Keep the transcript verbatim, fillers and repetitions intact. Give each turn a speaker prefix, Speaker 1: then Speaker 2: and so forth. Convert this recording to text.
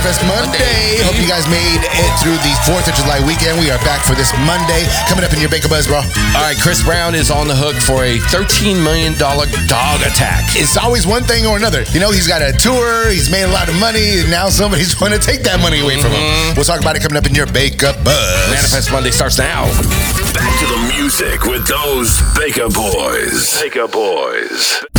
Speaker 1: Manifest Monday. Hope you guys made it through the fourth of July weekend. We are back for this Monday. Coming up in your Bank of Buzz, bro.
Speaker 2: All right, Chris Brown is on the hook for a thirteen million dollars dog attack.
Speaker 1: It's always one thing or another. You know, he's got a tour, he's made a lot of money, and now somebody's going to take that money away from him. We'll talk about it coming up in your Bank of Buzz.
Speaker 2: Manifest Monday starts now.
Speaker 3: Back to the music with those Baker Boys. Baker Boys.